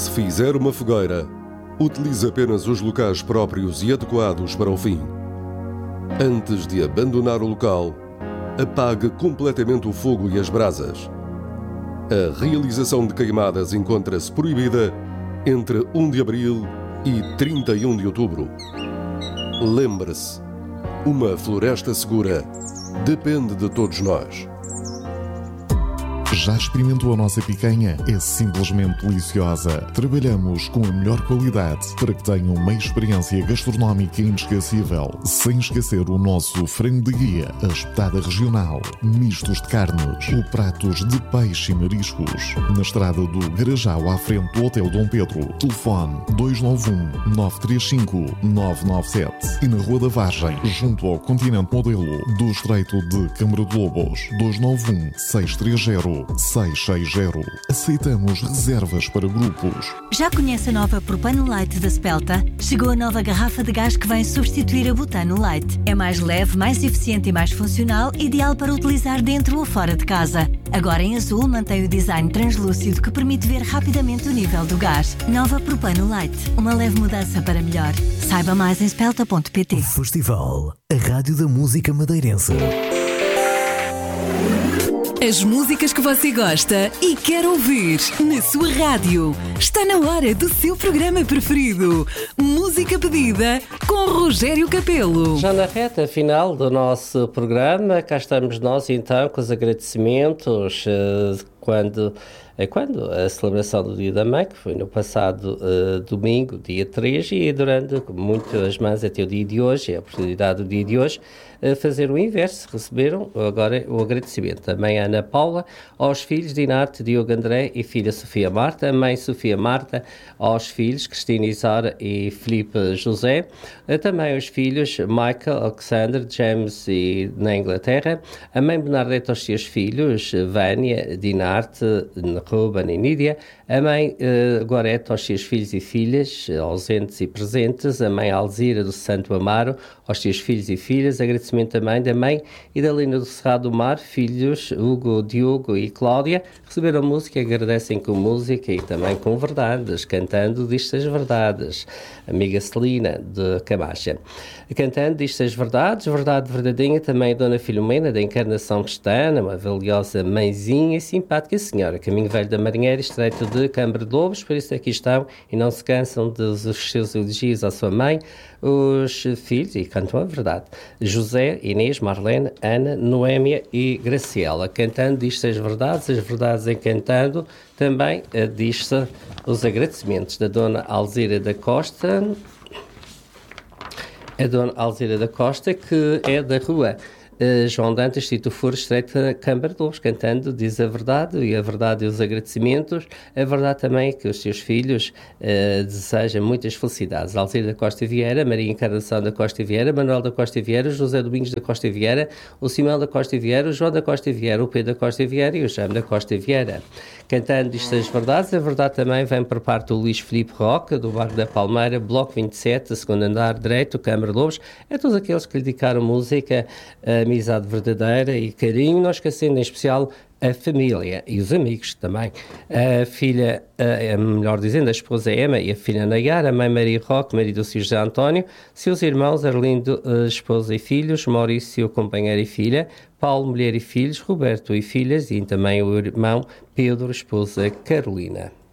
se fizer uma fogueira, utilize apenas os locais próprios e adequados para o fim. Antes de abandonar o local, apague completamente o fogo e as brasas. A realização de queimadas encontra-se proibida entre 1 de abril e 31 de outubro. Lembre-se, uma floresta segura depende de todos nós. Já experimentou a nossa picanha? É simplesmente deliciosa. Trabalhamos com a melhor qualidade para que tenham uma experiência gastronómica inesquecível. Sem esquecer o nosso frango de guia, a espetada regional, mistos de carnes ou pratos de peixe e mariscos. Na estrada do Garajal, à frente do Hotel Dom Pedro. Telefone 291-935-997. E na Rua da Vargem, junto ao Continente Modelo, do Estreito de Câmara de Lobos. 291-630-660. Aceitamos reservas para grupos. Já conhece a nova Propano Light da Spelta? Chegou a nova garrafa de gás que vem substituir a Butano Light. É mais leve, mais eficiente e mais funcional, ideal para utilizar dentro ou fora de casa. Agora em azul mantém o design translúcido que permite ver rapidamente o nível do gás. Nova Propano Light, uma leve mudança para melhor. Saiba mais em spelta.pt. Festival, a rádio da música madeirense. As músicas que você gosta e quer ouvir na sua rádio. Está na hora do seu programa preferido. Música pedida com Rogério Capelo. Já na reta final do nosso programa, cá estamos nós então com os agradecimentos quando a celebração do Dia da Mãe, que foi no passado domingo, dia 3, e durante muitas mães até o dia de hoje, a oportunidade do dia de hoje, fazer o inverso, receberam agora o agradecimento. Também a Ana Paula, aos filhos de Inarte, Diogo André e filha Sofia Marta, a mãe Sofia Marta, aos filhos Cristina Isara e Filipe José, também aos filhos Michael, Alexander, James e na Inglaterra, a mãe Bernadette aos seus filhos, Vânia, Dinarte, Ruben e Nídia, a mãe Gorete aos seus filhos e filhas, ausentes e presentes, a mãe Alzira do Santo Amaro, aos seus filhos e filhas, agradecimento também da mãe Idalina do Cerrado do Mar, filhos Hugo, Diogo e Cláudia, receberam música, agradecem com música e também com verdades, cantando Diz-te as Verdades, amiga Celina de Camacha. Cantando Diz-te as Verdades, verdade verdadeira, também a Dona Filomena da Encarnação Cristana, uma valiosa mãezinha e simpática senhora, caminho velho da Marinheira, estreito de Câmara de Lobos, por isso aqui estão e não se cansam dos seus elogios à sua mãe, os filhos, e cantam a verdade, José, Inês, Marlene, Ana, Noémia e Graciela, cantando Diz-te as verdades em cantando, também diz-se os agradecimentos da Dona Alzira da Costa, a Dona Alzira da Costa, que é da rua João Dantas, Tito Furo, estreito da Câmara de Lobos, cantando Diz a Verdade, e a verdade e os agradecimentos. A verdade também é que os seus filhos desejam muitas felicidades. Alzira da Costa Vieira, Maria Encarnação da Costa Vieira, Manuel da Costa Vieira, José Domingos da Costa Vieira, o Simão da Costa Vieira, o João da Costa Vieira, o Pedro da Costa Vieira e o Jaime da Costa Vieira. Cantando Diz as Verdades, a verdade também vem por parte do Luís Filipe Roca, do bairro da Palmeira, Bloco 27, segundo andar direito, Câmara de Lobos, a todos aqueles que lhe dedicaram música, amizade verdadeira e carinho, não esquecendo em especial a família e os amigos também. A filha, melhor dizendo, a esposa Emma e a filha Nayara, a mãe Maria Roque, marido José António, seus irmãos Arlindo, esposa e filhos, Maurício, companheiro e filha, Paulo, mulher e filhos, Roberto e filhas, e também o irmão Pedro, esposa Carolina.